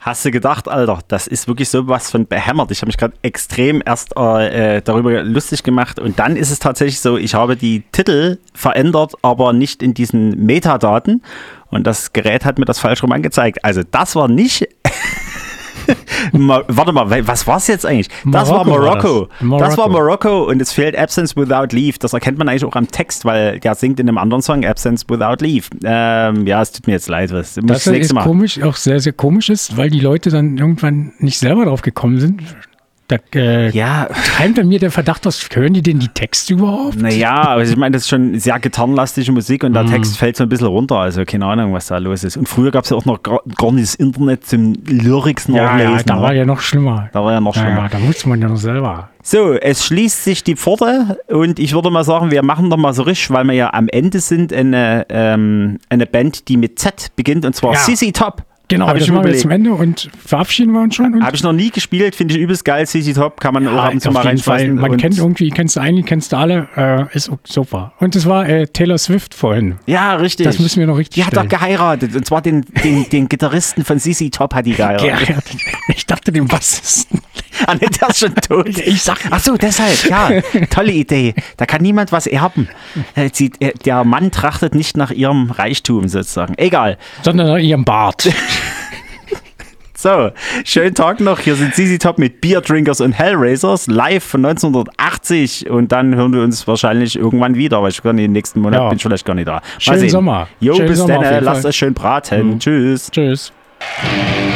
hast du gedacht, Alter, das ist wirklich sowas von behämmert. Ich habe mich gerade extrem erst darüber lustig gemacht und dann ist es tatsächlich so, ich habe die Titel verändert, aber nicht in diesen Metadaten und das Gerät hat mir das falsch rum angezeigt. Also das war nicht... Warte mal, was war es jetzt eigentlich? Das war Morocco. Das war Morocco und es fehlt Absence Without Leave. Das erkennt man eigentlich auch am Text, weil der singt in einem anderen Song Absence Without Leave. Ja, es tut mir jetzt leid. Das ist komisch, auch sehr, sehr komisch ist, weil die Leute dann irgendwann nicht selber drauf gekommen sind. Da treibt bei mir der Verdacht aus, hören die denn die Texte überhaupt? Naja, aber ich meine, das ist schon sehr gitarrenlastige Musik und der Text fällt so ein bisschen runter, also keine Ahnung, was da los ist. Und früher gab es ja auch noch gar nicht das Internet zum Lyrics nachlesen. Ja, da war ja noch schlimmer. Da musste man ja noch selber. So, es schließt sich die Pforte und ich würde mal sagen, wir machen doch mal so richtig, weil wir ja am Ende sind, eine Band, die mit Z beginnt und zwar ZZ Top. Genau, das machen wir jetzt zum Ende und verabschieden wir uns schon. Habe ich noch nie gespielt, finde ich übelst geil. ZZ Top kann man auch ab und zu mal reinschmeißen. Man kennt irgendwie, kennst du einen, kennst du alle, ist super. Und das war Taylor Swift vorhin. Ja, richtig. Das müssen wir noch richtig Die hat doch geheiratet und zwar den Gitarristen von ZZ Top hat die geheiratet. Ich dachte den Bassisten. Ah, ne, der ist schon tot. Ach so, deshalb, ja, tolle Idee. Da kann niemand was erben. Der Mann trachtet nicht nach ihrem Reichtum sozusagen. Egal. Sondern nach ihrem Bart. So, schönen Tag noch. Hier sind ZZ Top mit Beer Drinkers und Hellraisers live von 1980 und dann hören wir uns wahrscheinlich irgendwann wieder, aber ich kann den nächsten Monat bin ich vielleicht gar nicht da. Schönen Sommer. Jo, bis dann. Lasst es schön braten. Tschüss.